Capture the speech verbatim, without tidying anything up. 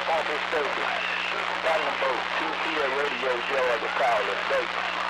Office Station. Platinum Boat, two P A radio show of the Powerless Station.